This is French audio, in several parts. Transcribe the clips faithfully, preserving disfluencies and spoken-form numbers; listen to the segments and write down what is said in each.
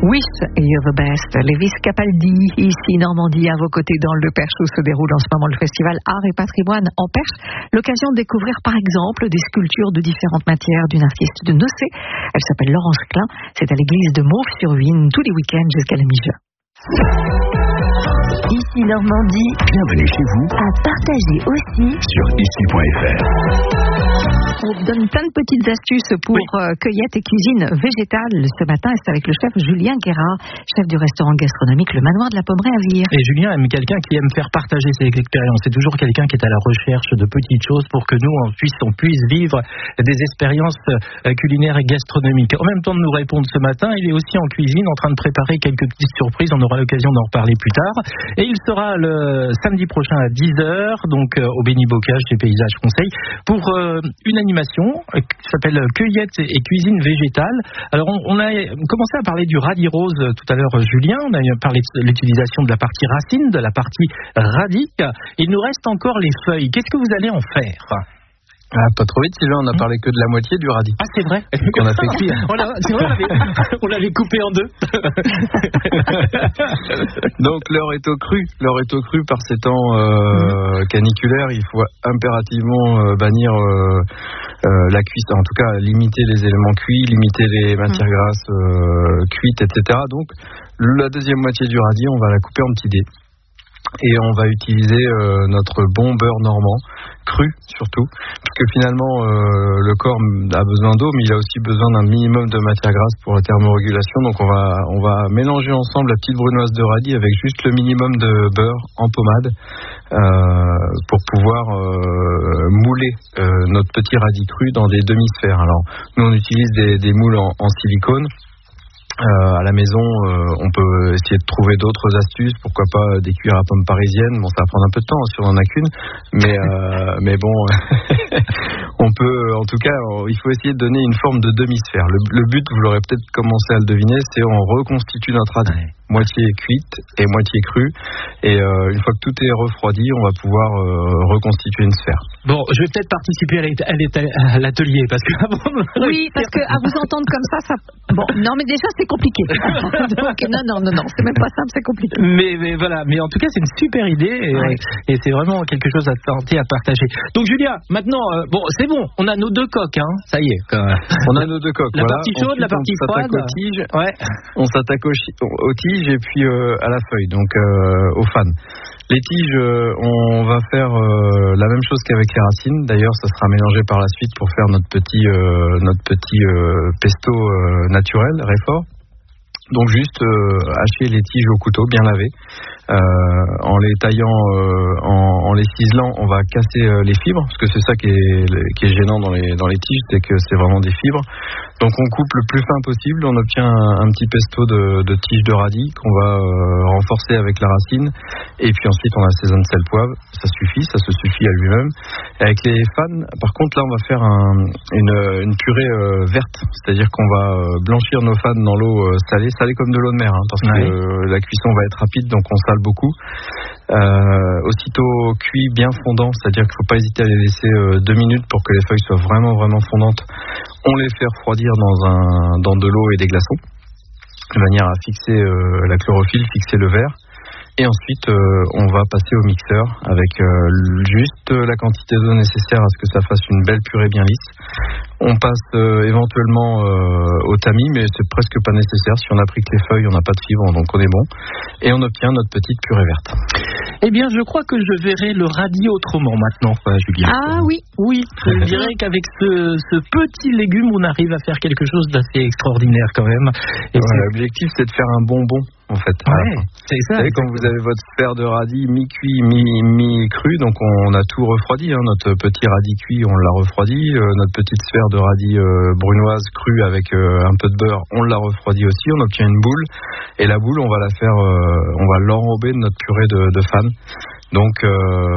Wish You're the Best, Lewis Capaldi, ici Normandie, à vos côtés dans le Perche où se déroule en ce moment le festival Art et Patrimoine en Perche. L'occasion de découvrir par exemple des sculptures de différentes matières d'une artiste de Nocé. Elle s'appelle Laurence Klein. C'est à l'église de Mauves-sur-Huine tous les week-ends jusqu'à la mi-juin. Ici Normandie, bienvenue chez vous, à partager aussi sur ici point f r. On vous donne plein de petites astuces pour oui. euh, cueillette et cuisine végétale. Ce matin, c'est avec le chef Julien Guérard, chef du restaurant gastronomique Le Manoir de la Pommeraie à Vire. Et Julien aime quelqu'un qui aime faire partager ses expériences. C'est toujours quelqu'un qui est à la recherche de petites choses pour que nous, on puisse, on puisse vivre des expériences culinaires et gastronomiques. En même temps de nous répondre ce matin, il est aussi en cuisine en train de préparer quelques petites surprises. On aura l'occasion d'en reparler plus tard. Et il sera le samedi prochain à dix heures, donc euh, au Béni Bocage chez Paysages Conseil, pour euh, une animation euh, qui s'appelle Cueillette et cuisine végétale. Alors on, on a commencé à parler du radis rose euh, tout à l'heure, Julien. On a parlé de l'utilisation de la partie racine, de la partie radis. Il nous reste encore les feuilles. Qu'est-ce que vous allez en faire ? Ah, pas trop vite, Sylvain, on a parlé que de la moitié du radis. Ah, c'est vrai. Qu'on a fait cuire. On l'a, c'est vrai, on l'avait, on l'avait coupé en deux. Donc, l'heure est au cru. L'heure est au cru par ces temps euh, caniculaires. Il faut impérativement euh, bannir euh, euh, la cuisson. En tout cas, limiter les éléments cuits, limiter les matières grasses euh, cuites, et cetera. Donc, la deuxième moitié du radis, on va la couper en petits dés. Et on va utiliser euh, notre bon beurre normand, cru surtout, parce que finalement euh, le corps a besoin d'eau, mais il a aussi besoin d'un minimum de matière grasse pour la thermorégulation. Donc on va on va mélanger ensemble la petite brunoise de radis avec juste le minimum de beurre en pommade euh, pour pouvoir euh, mouler euh, notre petit radis cru dans des demi-sphères. Alors nous on utilise des, des moules en, en silicone. Euh, à la maison, euh, on peut essayer de trouver d'autres astuces, pourquoi pas des cuillères à pommes parisiennes. Bon, ça va prendre un peu de temps hein, si on en a qu'une, mais euh, mais bon, on peut, en tout cas, il faut essayer de donner une forme de demi-sphère. Le, le but, vous l'aurez peut-être commencé à le deviner, c'est on reconstitue notre radis, moitié cuite et moitié crue, et euh, une fois que tout est refroidi, on va pouvoir euh, reconstituer une sphère. Bon, je vais peut-être participer à l'atelier parce que oui, parce que à vous entendre comme ça, ça. Bon, non, mais déjà c'est compliqué. Donc, non, non, non, non, c'est même pas simple, c'est compliqué. Mais, mais voilà, mais en tout cas, c'est une super idée et, ouais. et c'est vraiment quelque chose à tenter, à partager. Donc, Julia, maintenant, euh, bon, c'est bon, on a nos deux coques, hein, ça y est. Quand même. On a nos deux coques. La voilà. partie chaude, Ensuite, la partie on froide. Aux tiges. Ouais. On s'attaque aux, aux tiges et puis euh, à la feuille, donc euh, aux fans. Les tiges, euh, on va faire euh, la même chose qu'avec les racines. D'ailleurs, ça sera mélangé par la suite pour faire notre petit, euh, notre petit euh, pesto euh, naturel, Réfort. Donc juste euh, hacher les tiges au couteau, bien lavé. Euh, en les taillant, euh, en, en les ciselant, on va casser euh, les fibres, parce que c'est ça qui est, qui est gênant dans les, dans les tiges, c'est que c'est vraiment des fibres. Donc on coupe le plus fin possible, on obtient un, un petit pesto de, de tiges de radis qu'on va euh, renforcer avec la racine, et puis ensuite on assaisonne sel poivre, ça suffit, ça se suffit à lui-même. Et avec les fans, par contre là on va faire un, une, une purée euh, verte, c'est-à-dire qu'on va euh, blanchir nos fans dans l'eau euh, salée, salée comme de l'eau de mer, hein, parce ouais. que euh, la cuisson va être rapide, donc on sale beaucoup. Euh, aussitôt cuit, bien fondant, c'est-à-dire qu'il ne faut pas hésiter à les laisser euh, deux minutes pour que les feuilles soient vraiment vraiment fondantes. On les fait refroidir dans, un, dans de l'eau et des glaçons, de manière à fixer euh, la chlorophylle, fixer le verre. Et ensuite, euh, on va passer au mixeur avec euh, juste la quantité d'eau nécessaire à ce que ça fasse une belle purée bien lisse. On passe euh, éventuellement euh, au tamis, mais c'est presque pas nécessaire. Si on a pris que les feuilles, on n'a pas de fibres, donc on est bon. Et on obtient notre petite purée verte. Eh bien, je crois que je verrai le radis autrement maintenant, quoi, Julien. Ah oui, oui. Je dirais qu'avec ce, ce petit légume, on arrive à faire quelque chose d'assez extraordinaire quand même. Et ouais, l'objectif, c'est de faire un bonbon. En fait, ouais, c'est ça. Vous savez, quand vous avez votre sphère de radis mi-cuit, mi-cru, donc on a tout refroidi. Hein. Notre petit radis cuit, on l'a refroidi. Euh, notre petite sphère de radis euh, brunoise crue avec euh, un peu de beurre, on l'a refroidi aussi. On obtient une boule. Et la boule, on va la faire, euh, on va l'enrober de notre purée de, de fan. Donc, euh,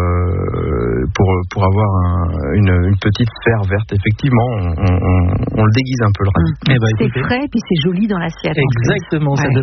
pour, pour avoir un, une, une petite sphère verte, effectivement, on, on, on le déguise un peu le radis. Mmh. Eh ben, c'est frais et puis c'est joli dans l'assiette. Exactement. Ça